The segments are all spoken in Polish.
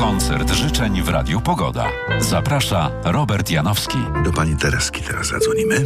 Koncert życzeń w Radiu Pogoda. Zaprasza Robert Janowski. Do pani Tereski teraz zadzwonimy.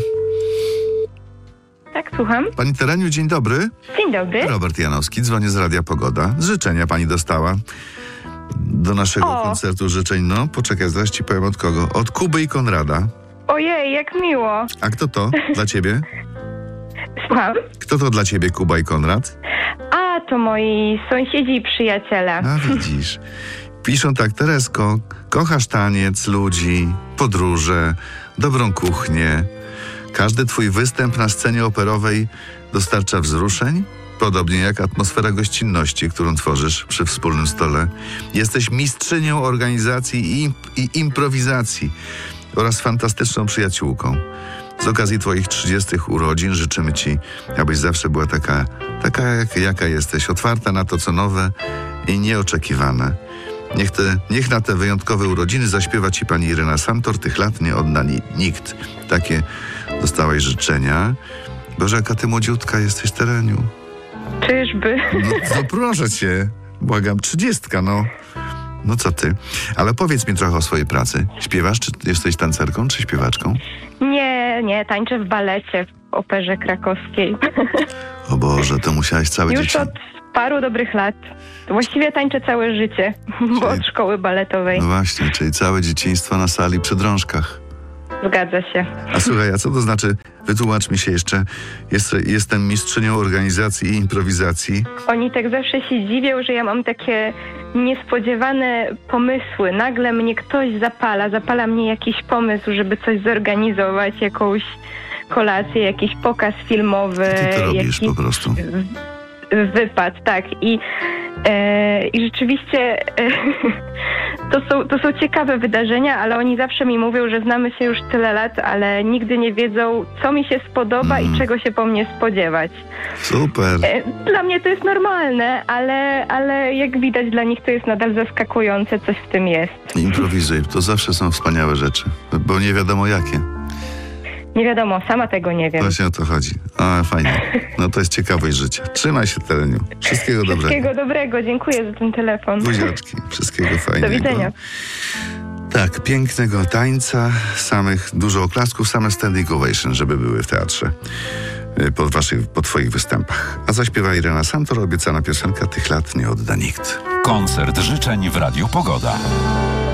Tak, słucham. Pani Tereniu, dzień dobry. Dzień dobry. Robert Janowski, dzwonię z Radia Pogoda. Życzenia pani dostała do naszego koncertu życzeń. No, poczekaj, zaraz ci powiem od kogo. Od Kuby i Konrada. Ojej, jak miło. A kto to dla ciebie? Słucham. Kto to dla ciebie, Kuba i Konrad? A, to moi sąsiedzi i przyjaciele. A widzisz. Piszą tak: Teresko, kochasz taniec, ludzi, podróże, dobrą kuchnię. Każdy twój występ na scenie operowej dostarcza wzruszeń, podobnie jak atmosfera gościnności, którą tworzysz przy wspólnym stole. Jesteś mistrzynią organizacji i improwizacji oraz fantastyczną przyjaciółką. Z okazji twoich 30 urodzin życzymy ci, abyś zawsze była taka jaka jesteś, otwarta na to, co nowe i nieoczekiwane. Niech na te wyjątkowe urodziny zaśpiewa ci pani Irena Santor, tych lat nie odda nikt. Takie dostałaś życzenia. Boże, jaka ty młodziutka jesteś, Tereniu. Czyżby? No proszę cię, błagam, 30, no. No co ty? Ale powiedz mi trochę o swojej pracy. Śpiewasz, czy jesteś tancerką, czy śpiewaczką? Nie, tańczę w balecie w Operze Krakowskiej. O Boże, to musiałaś całe Już dzieciństwo. od paru dobrych lat. Właściwie tańczę całe życie, bo od szkoły baletowej. No właśnie, czyli całe dzieciństwo na sali przy drążkach. Zgadza się. A słuchaj, a co to znaczy, wytłumacz mi się jeszcze, jestem mistrzynią organizacji i improwizacji. Oni tak zawsze się dziwią, że ja mam takie niespodziewane pomysły. Nagle mnie ktoś zapala mnie jakiś pomysł, żeby coś zorganizować, jakąś kolację, jakiś pokaz filmowy. Ty to robisz jakiś po prostu. wypad, tak. I rzeczywiście to są ciekawe wydarzenia, ale oni zawsze mi mówią, że znamy się już tyle lat, ale nigdy nie wiedzą, co mi się spodoba i czego się po mnie spodziewać. Super. Dla mnie to jest normalne, ale jak widać dla nich to jest nadal zaskakujące, coś w tym jest. Improwizuj, to zawsze są wspaniałe rzeczy, bo nie wiadomo jakie. Nie wiadomo, sama tego nie wiem. Właśnie o to chodzi. A, fajnie. No to jest ciekawość życia. Trzymaj się, Tereniu. Wszystkiego dobrego. Wszystkiego dobrego, dziękuję za ten telefon. Buziaczki. Wszystkiego fajnego. Do widzenia. Tak, pięknego tańca, dużo oklasków, same standing ovation, żeby były w teatrze po twoich występach. A zaśpiewa Irena Santor, obiecana piosenka tych lat nie odda nikt. Koncert życzeń w Radiu Pogoda.